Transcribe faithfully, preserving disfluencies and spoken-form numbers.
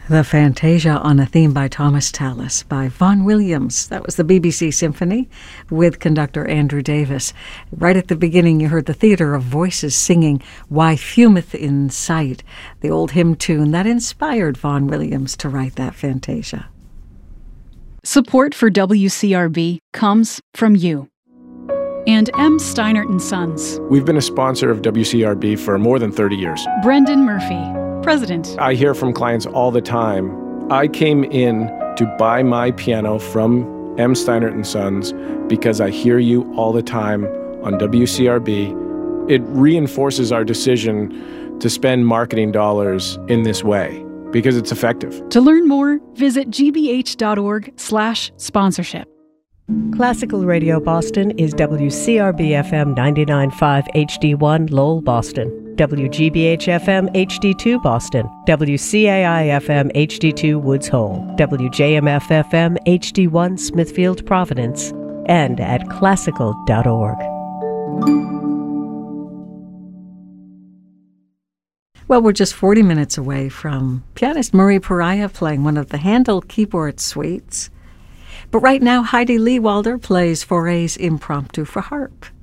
The Fantasia on a Theme by Thomas Tallis by Vaughan Williams. That was the B B C Symphony with conductor Andrew Davis. Right at the beginning, you heard the Theatre of Voices singing Why Fumeth in Sight, the old hymn tune that inspired Vaughan Williams to write that Fantasia. Support for W C R B comes from you and M. Steinert and Sons. We've been a sponsor of W C R B for more than thirty years. Brendan Murphy, President. I hear from clients all the time, I came in to buy my piano from M. Steinert and Sons because I hear you all the time on W C R B. It reinforces our decision to spend marketing dollars in this way because it's effective. To learn more, visit gbh.org slash sponsorship. Classical Radio Boston is W C R B F M ninety-nine point five H D one Lowell, Boston, W G B H F M H D two Boston, W C A I F M H D two Woods Hole, W J M F F M H D one Smithfield, Providence, and at classical dot org. Well, we're just forty minutes away from pianist Murray Pariah playing one of the Handel keyboard suites. But right now, Heidi Lewalder plays Fauré's Impromptu for harp.